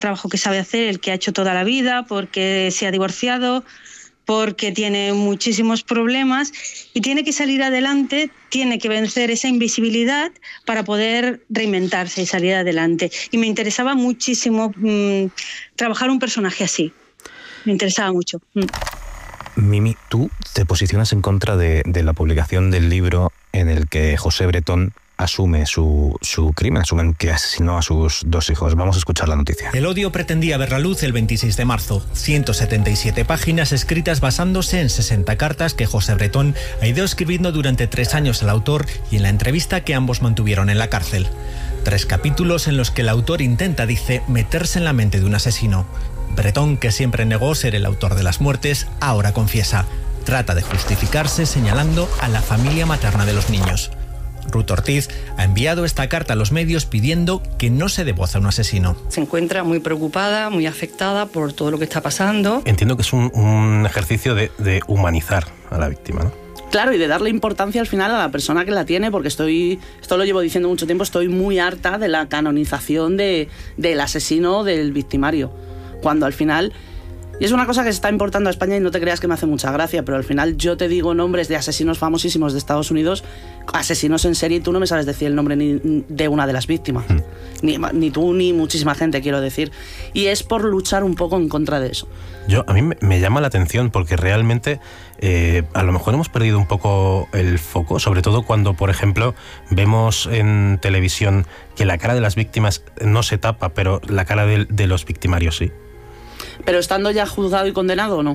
trabajo que sabe hacer, el que ha hecho toda la vida, porque se ha divorciado, porque tiene muchísimos problemas y tiene que salir adelante, tiene que vencer esa invisibilidad para poder reinventarse y salir adelante. Y me interesaba muchísimo trabajar un personaje así. Me interesaba mucho. Mimi, tú te posicionas en contra de la publicación del libro en el que José Bretón asume su crimen, asumen que asesinó a sus 2 hijos. Vamos a escuchar la noticia. El odio pretendía ver la luz el 26 de marzo. 177 páginas escritas basándose en 60 cartas que José Bretón ha ido escribiendo durante 3 años al autor y en la entrevista que ambos mantuvieron en la cárcel. 3 capítulos en los que el autor intenta, dice, meterse en la mente de un asesino. Bretón, que siempre negó ser el autor de las muertes, ahora confiesa. Trata de justificarse señalando a la familia materna de los niños. Ruth Ortiz ha enviado esta carta a los medios pidiendo que no se dé voz a un asesino. Se encuentra muy preocupada, muy afectada por todo lo que está pasando. Entiendo que es un ejercicio de humanizar a la víctima, ¿no? Claro, y de darle importancia al final a la persona que la tiene, porque esto lo llevo diciendo mucho tiempo, estoy muy harta de la canonización del asesino, del victimario. Cuando al final... Y es una cosa que se está importando a España y no te creas que me hace mucha gracia, pero al final yo te digo nombres de asesinos famosísimos de Estados Unidos, asesinos en serie, y tú no me sabes decir el nombre ni de una de las víctimas. Ni tú ni muchísima gente, quiero decir. Y es por luchar un poco en contra de eso. A mí me llama la atención porque realmente a lo mejor hemos perdido un poco el foco, sobre todo cuando, por ejemplo, vemos en televisión que la cara de las víctimas no se tapa, pero la cara de los victimarios sí. ¿Pero estando ya juzgado y condenado o no?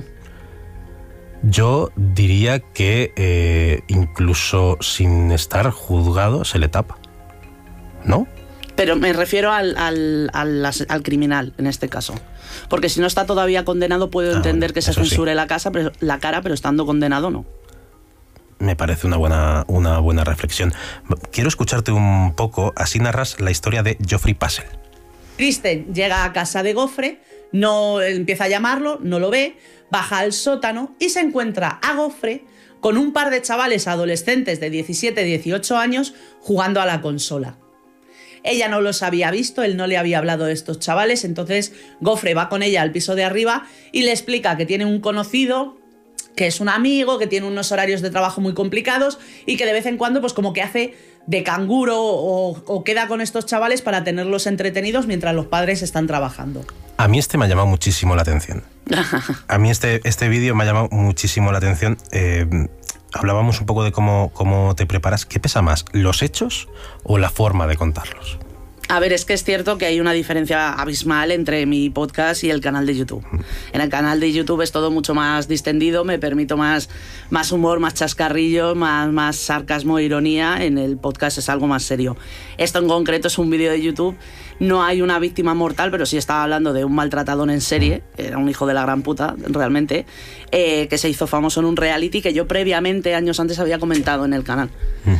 Yo diría que incluso sin estar juzgado se le tapa, ¿no? Pero me refiero al criminal, en este caso. Porque si no está todavía condenado, puedo entender que se censure la cara, pero estando condenado no. Me parece una buena reflexión. Quiero escucharte un poco, así narras la historia de Geoffrey Passel. Kristen llega a casa de Gofre, no empieza a llamarlo, no lo ve, baja al sótano y se encuentra a Gofre con un par de chavales adolescentes de 17-18 años jugando a la consola. Ella no los había visto, él no le había hablado de estos chavales, entonces Gofre va con ella al piso de arriba y le explica que tiene un conocido, que es un amigo, que tiene unos horarios de trabajo muy complicados y que de vez en cuando pues como que hace de canguro o queda con estos chavales para tenerlos entretenidos mientras los padres están trabajando. A mí me ha llamado muchísimo la atención. A mí este vídeo me ha llamado muchísimo la atención. Hablábamos un poco de cómo te preparas. ¿Qué pesa más, los hechos o la forma de contarlos? A ver, es que es cierto que hay una diferencia abismal entre mi podcast y el canal de YouTube. En el canal de YouTube es todo mucho más distendido, me permito más humor, más chascarrillo, más sarcasmo, ironía. En el podcast es algo más serio. Esto en concreto es un vídeo de YouTube. No hay una víctima mortal, pero sí estaba hablando de un maltratador en serie, era un hijo de la gran puta, realmente, que se hizo famoso en un reality que yo previamente, años antes, había comentado en el canal.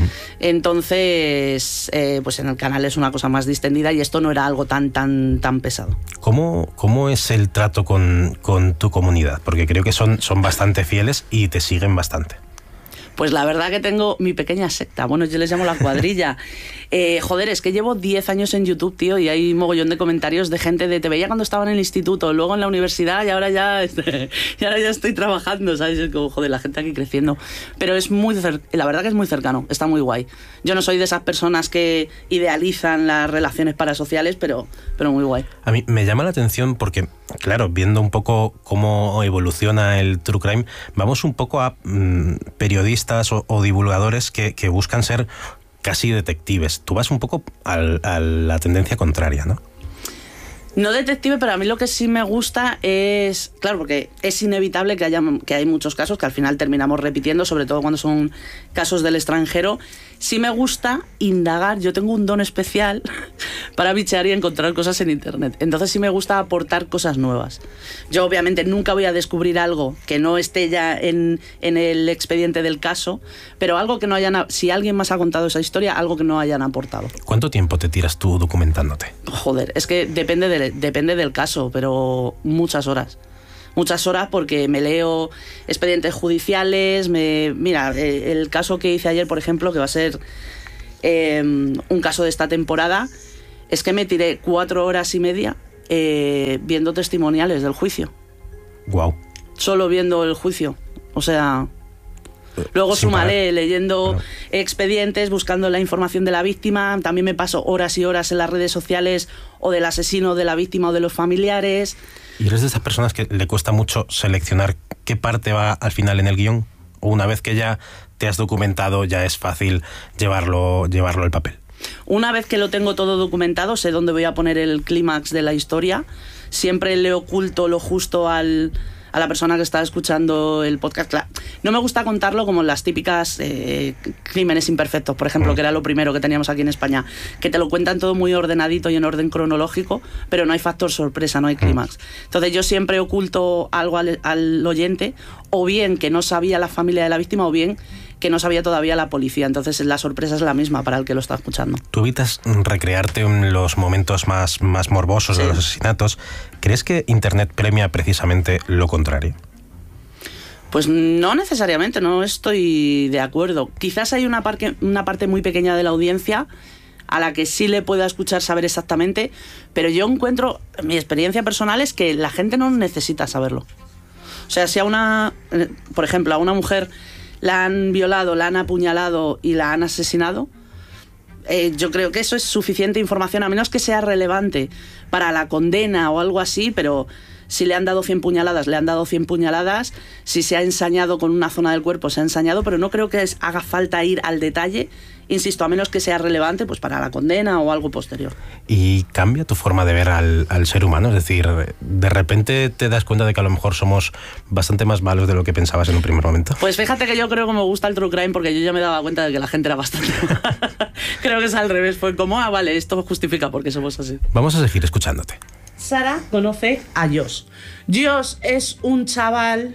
Entonces, pues en el canal es una cosa más distendida y esto no era algo tan pesado. ¿Cómo es el trato con tu comunidad? Porque creo que son bastante fieles y te siguen bastante. Pues la verdad que tengo mi pequeña secta. Bueno, yo les llamo la cuadrilla. Joder, es que llevo 10 años en YouTube, tío, y hay mogollón de comentarios de gente de te veía cuando estaba en el instituto, luego en la universidad y ahora ya estoy trabajando, ¿sabes? Es como, joder, la gente aquí creciendo. Pero la verdad que es muy cercano, está muy guay. Yo no soy de esas personas que idealizan las relaciones parasociales, pero muy guay. A mí me llama la atención porque, claro, viendo un poco cómo evoluciona el True Crime, vamos un poco a periodistas o divulgadores que buscan ser casi detectives. Tú vas un poco a la tendencia contraria, ¿no? No detective, pero a mí lo que sí me gusta es... Claro, porque es inevitable que hay muchos casos que al final terminamos repitiendo, sobre todo cuando son casos del extranjero. Sí me gusta indagar. Yo tengo un don especial para bichear y encontrar cosas en internet. Entonces sí me gusta aportar cosas nuevas. Yo obviamente nunca voy a descubrir algo que no esté ya en el expediente del caso, pero algo que no hayan... Si alguien más ha contado esa historia, algo que no hayan aportado. ¿Cuánto tiempo te tiras tú documentándote? Joder, es que depende del caso, pero muchas horas. Muchas horas porque me leo expedientes judiciales, mira, el caso que hice ayer, por ejemplo, que va a ser un caso de esta temporada, es que me tiré 4 horas y media viendo testimoniales del juicio. Wow. Solo viendo el juicio. O sea, luego súmale leyendo expedientes, buscando la información de la víctima. También me paso horas y horas en las redes sociales o del asesino, de la víctima o de los familiares. ¿Y eres de esas personas que le cuesta mucho seleccionar qué parte va al final en el guión? ¿O una vez que ya te has documentado ya es fácil llevarlo al papel? Una vez que lo tengo todo documentado, sé dónde voy a poner el clímax de la historia. Siempre le oculto lo justo a la persona que está escuchando el podcast. Claro, no me gusta contarlo como las típicas crímenes imperfectos, por ejemplo, que era lo primero que teníamos aquí en España, que te lo cuentan todo muy ordenadito y en orden cronológico, pero no hay factor sorpresa, no hay clímax. Entonces yo siempre oculto algo al oyente, o bien que no sabía la familia de la víctima, o bien que no sabía todavía la policía. Entonces la sorpresa es la misma para el que lo está escuchando. Tú evitas recrearte en los momentos más morbosos de los asesinatos. ¿Crees que Internet premia precisamente lo contrario? Pues no necesariamente, no estoy de acuerdo. Quizás hay una parte muy pequeña de la audiencia a la que sí le pueda escuchar saber exactamente, pero yo encuentro, mi experiencia personal es que la gente no necesita saberlo. O sea, si por ejemplo, a una mujer la han violado, la han apuñalado y la han asesinado, yo creo que eso es suficiente información, a menos que sea relevante para la condena o algo así, pero si le han dado 100 puñaladas, le han dado 100 puñaladas, si se ha ensañado con una zona del cuerpo, se ha ensañado, pero no creo que haga falta ir al detalle, insisto, a menos que sea relevante pues para la condena o algo posterior. ¿Y cambia tu forma de ver al ser humano? Es decir, ¿de repente te das cuenta de que a lo mejor somos bastante más malos de lo que pensabas en un primer momento? Pues fíjate que yo creo que me gusta el true crime porque yo ya me daba cuenta de que la gente era bastante mala. Creo que es al revés, fue como, vale, esto justifica porque somos así. Vamos a seguir escuchándote. Sara conoce a Josh. Josh es un chaval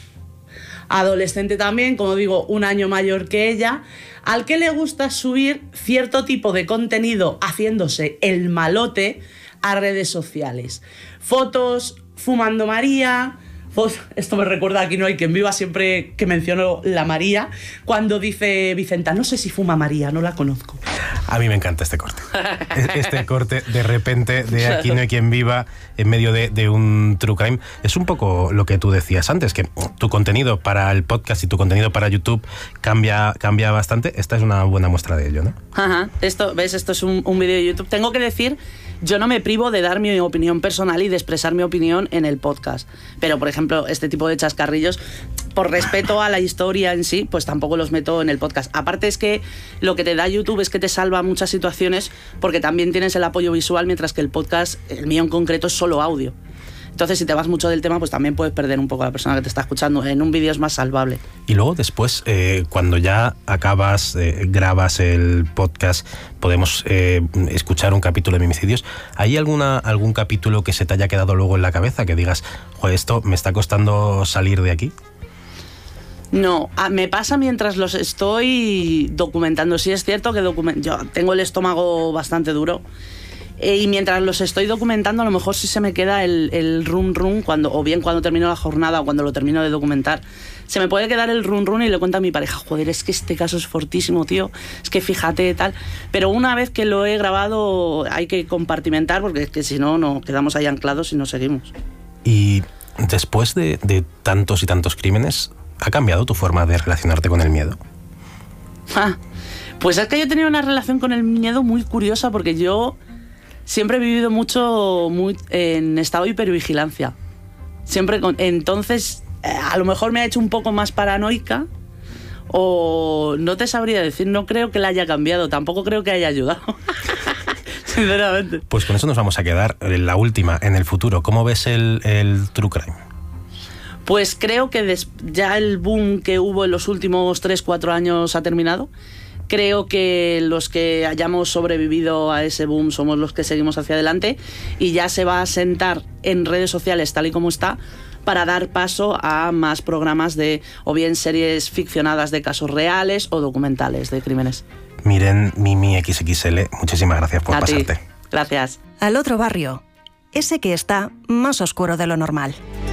adolescente también, como digo, un año mayor que ella, al que le gusta subir cierto tipo de contenido haciéndose el malote a redes sociales. Fotos fumando María. Esto me recuerda a Aquí no hay quien viva, siempre que menciono la María, cuando dice Vicenta, no sé si fuma María, no la conozco. A mí me encanta este corte. Este corte de repente de Aquí no hay quien viva en medio de un true crime. Es un poco lo que tú decías antes, que tu contenido para el podcast y tu contenido para YouTube cambia bastante. Esta es una buena muestra de ello, ¿no? Ajá. Esto es un vídeo de YouTube. Tengo que decir, yo no me privo de dar mi opinión personal y de expresar mi opinión en el podcast. Pero, por ejemplo, este tipo de chascarrillos, por respeto a la historia en sí, pues tampoco los meto en el podcast. Aparte es que lo que te da YouTube es que te salva muchas situaciones porque también tienes el apoyo visual, mientras que el podcast, el mío en concreto, es solo audio. Entonces, si te vas mucho del tema, pues también puedes perder un poco a la persona que te está escuchando. En un vídeo es más salvable. Y luego después, cuando ya acabas, grabas el podcast, podemos escuchar un capítulo de Mimicidios. ¿Hay algún capítulo que se te haya quedado luego en la cabeza que digas, joder, esto me está costando salir de aquí? No, me pasa mientras los estoy documentando. Sí es cierto que yo tengo el estómago bastante duro. Y mientras los estoy documentando, a lo mejor sí se me queda el run run, o bien cuando termino la jornada o cuando lo termino de documentar. Se me puede quedar el run run y le cuento a mi pareja, joder, es que este caso es fortísimo, tío, es que fíjate, tal. Pero una vez que lo he grabado hay que compartimentar, porque es que si no, nos quedamos ahí anclados y no seguimos. Y después de tantos y tantos crímenes, ¿ha cambiado tu forma de relacionarte con el miedo? Pues es que yo he tenido una relación con el miedo muy curiosa, porque yo siempre he vivido mucho en estado de hipervigilancia. Entonces, a lo mejor me ha hecho un poco más paranoica, o no te sabría decir, no creo que la haya cambiado, tampoco creo que haya ayudado. Sinceramente. Pues con eso nos vamos a quedar. La última, en el futuro, ¿cómo ves el true crime? Pues creo que ya el boom que hubo en los últimos 3-4 años ha terminado. Creo que los que hayamos sobrevivido a ese boom somos los que seguimos hacia adelante, y ya se va a sentar en redes sociales tal y como está para dar paso a más programas o bien series ficcionadas de casos reales o documentales de crímenes. Miren, Mimi XXL, muchísimas gracias por pasarte. Gracias. Al otro barrio, ese que está más oscuro de lo normal.